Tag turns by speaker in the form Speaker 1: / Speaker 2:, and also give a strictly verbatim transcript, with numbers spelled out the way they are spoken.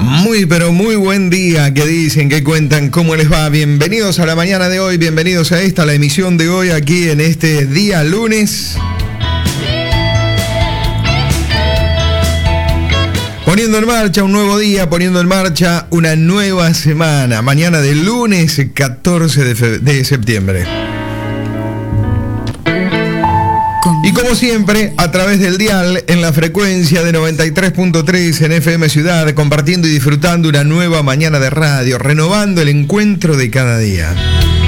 Speaker 1: Muy, pero muy buen día, ¿qué dicen? ¿Qué cuentan? ¿Cómo les va? Bienvenidos a la mañana de hoy, bienvenidos a esta, la emisión de hoy aquí en este día lunes. Poniendo en marcha un nuevo día, poniendo en marcha una nueva semana, mañana de lunes catorce de, fe- de septiembre. Y como siempre, a través del dial, en la frecuencia de noventa y tres punto tres en F M Ciudad, compartiendo y disfrutando una nueva mañana de radio, renovando el encuentro de cada día.